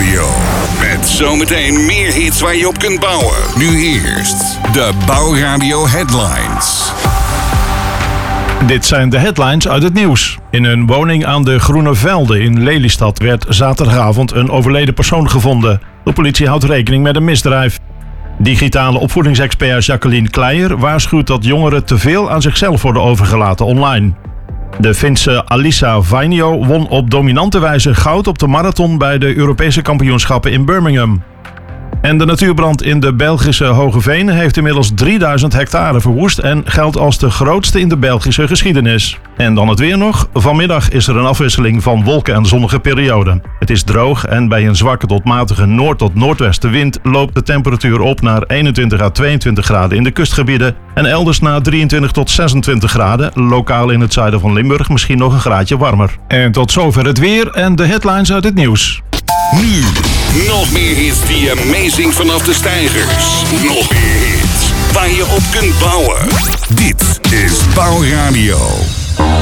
Bouwradio. Met zometeen meer hits waar je op kunt bouwen. Nu eerst de Bouwradio Headlines. Dit zijn de headlines uit het nieuws. In een woning aan de Groene Velden in Lelystad werd zaterdagavond een overleden persoon gevonden. De politie houdt rekening met een misdrijf. Digitale opvoedingsexpert Jacqueline Kleijer waarschuwt dat jongeren te veel aan zichzelf worden overgelaten online. De Finse Alisa Vainio won op dominante wijze goud op de marathon bij de Europese kampioenschappen in Birmingham. En de natuurbrand in de Belgische Hogeveen heeft inmiddels 3000 hectare verwoest en geldt als de grootste in de Belgische geschiedenis. En dan het weer nog. Vanmiddag is er een afwisseling van wolken en zonnige perioden. Het is droog en bij een zwakke tot matige noord- tot noordwestenwind loopt de temperatuur op naar 21 à 22 graden in de kustgebieden en elders naar 23 tot 26 graden, lokaal in het zuiden van Limburg misschien nog een graadje warmer. En tot zover het weer en de headlines uit het nieuws. Nu, nog meer hits die amazing vanaf de steigers. Nog meer hits waar je op kunt bouwen. Dit is Bouwradio.